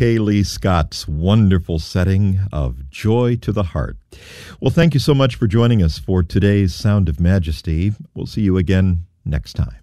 K. Lee Scott's wonderful setting of Joy to the Heart. Well, thank you so much for joining us for today's Sound of Majesty. We'll see you again next time.